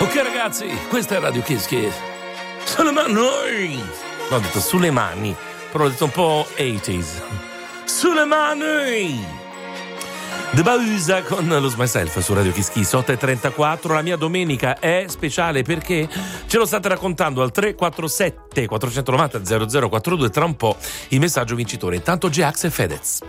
Ok ragazzi, questa è Radio Kiss Kiss. Sulle mani! No, ho detto sulle mani, però ho detto un po' 80s. Sulle mani! The Bausa con Lose Myself su Radio Kiss Kiss 8:34. La mia domenica è speciale perché ce lo state raccontando al 347 490 0042. Tra un po' il messaggio vincitore. Intanto J-Ax e Fedez.